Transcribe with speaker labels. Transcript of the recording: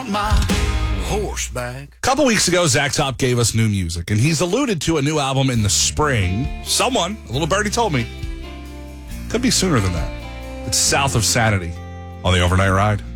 Speaker 1: want my horse back.
Speaker 2: A couple weeks ago, Zach Top gave us new music, and he's alluded to a new album in the spring. Someone, a little birdie told me, could be sooner than that. It's South of Sanity on the Overnight Ride.